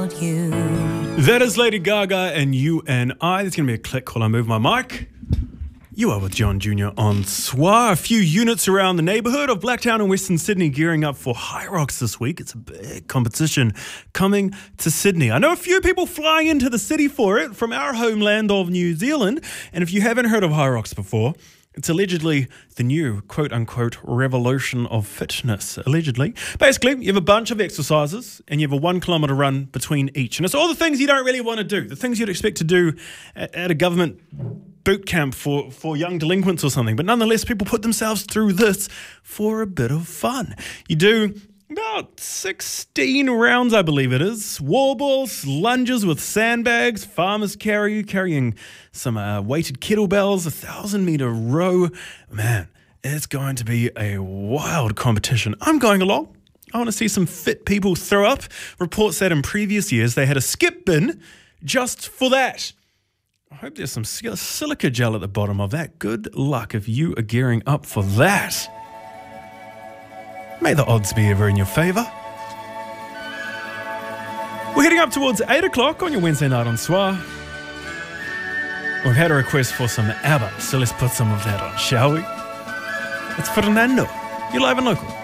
You. That is Lady Gaga and You and I. There's going to be a click while I move my mic. You are with John Jr. on SWA. A few units around the neighbourhood of Blacktown and Western Sydney gearing up for High Rocks this week. It's a big competition coming to Sydney. I know a few people flying into the city for it from our homeland of New Zealand. And if you haven't heard of High Rocks before, it's allegedly the new quote-unquote revolution of fitness, allegedly. Basically, you have a bunch of exercises and you have a 1 kilometre run between each. And it's all the things you don't really want to do, the things you'd expect to do at a government boot camp for young delinquents or something. But nonetheless, people put themselves through this for a bit of fun. You do about 16 rounds, I believe it is. Wall balls, lunges with sandbags, farmers carrying some weighted kettlebells, 1,000-metre row. Man, it's going to be a wild competition. I'm going along. I want to see some fit people throw up. Reports that in previous years they had a skip bin just for that. I hope there's some silica gel at the bottom of that. Good luck if you are gearing up for that. May the odds be ever in your favour. We're heading up towards 8 o'clock on your Wednesday night on SWA. We've had a request for some ABBA, so let's put some of that on, shall we? It's Fernando. You're live and local.